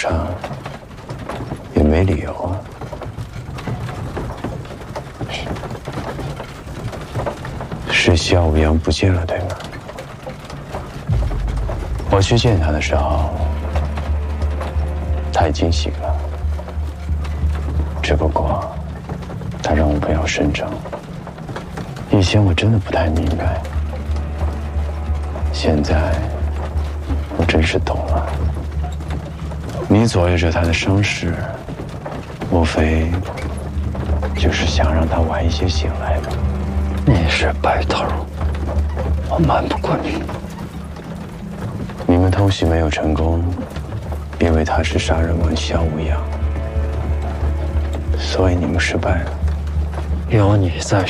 上也没理由啊。是萧无阳不见了，对吗？我去见他的时候，他已经醒了，只不过他让我不要声张。以前我真的不太明白，现在我真是懂了。你左右着他的伤势，莫非就是想让他晚一些醒来吧？ 你是白头，我瞒不过你。 你们偷袭没有成功，因为他是杀人王萧无阳，所以你们失败了。 有你在